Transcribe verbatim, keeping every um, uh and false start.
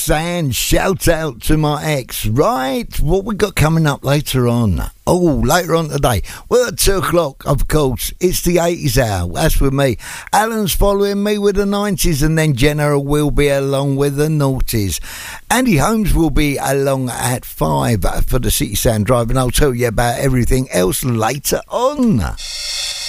Roxanne, shout out to my ex. Right, what we got coming up later on? Oh, later on today. Well, at two o'clock, of course, it's the eighties hour. That's with me. Alan's following me with the nineties, and then Jenna will be along with the noughties. Andy Holmes will be along at five for the City Sound Drive, and I'll tell you about everything else later on.